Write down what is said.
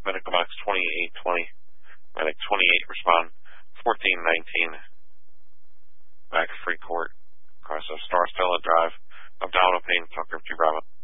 medical box 2820. Medic 28, respond 1419. Back Freeport, across Star Stella Drive, abdominal pain, Tucker 2 Bravo.